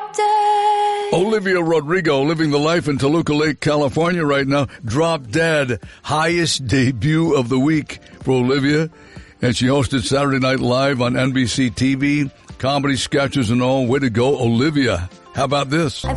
Drop Dead. Olivia Rodrigo living the life in Toluca Lake, California right now. Drop Dead, highest debut of the week for Olivia. And she hosted Saturday Night Live on NBC TV. Comedy sketches and all. Way to go, Olivia. How about this? I